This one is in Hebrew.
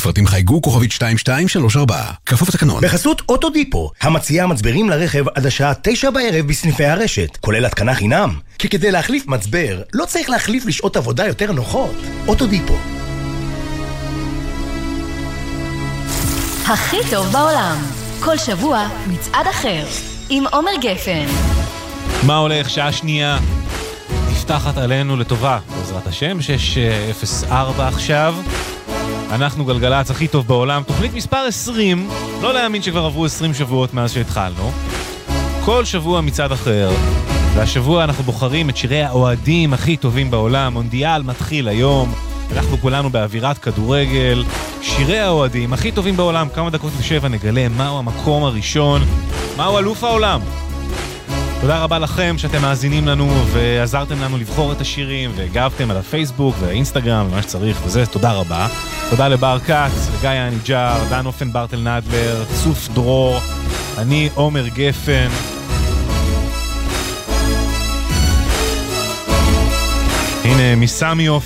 לפרטים חייגו כוכבית 2234. כפוף לתקנון. בחסות אוטודיפו, המציעה מצברים לרכב עד השעה 9 בערב בסניפי הרשת, כולל התקנה חינם. כי כדי להחליף מצבר, לא צריך להחליף לשעות עבודה יותר נוחות. אוטודיפו. הכי טוב בעולם. כל שבוע מצעד אחר. עם עומר גפן. מה הולך? שעה שנייה. נפתחת עלינו לטובה. בעזרת השם, 604 עכשיו. אנחנו גלגלץ הכי טוב בעולם. תוכנית מספר 20. לא להאמין שכבר עברו 20 שבועות מאז שהתחלנו. כל שבוע מצעד אחר. והשבוע אנחנו בוחרים את שירי האוהדים הכי טובים בעולם. מונדיאל מתחיל היום. אנחנו כולנו באווירת כדורגל. שירי האוהדים הכי טובים בעולם. כמה דקות לשבע נגלה מהו המקום הראשון. מהו אלוף העולם. תודה רבה לכם שאתם מאזינים לנו ועזרתם לנו לבחור את השירים והגבתם על הפייסבוק והאינסטגרם ומה שצריך וזה, תודה רבה. תודה לבר קץ, לגיא אניג'ר, דן אופן ברטל נדלר, צוף דרור, אני עומר גפן. הנה מסמיוף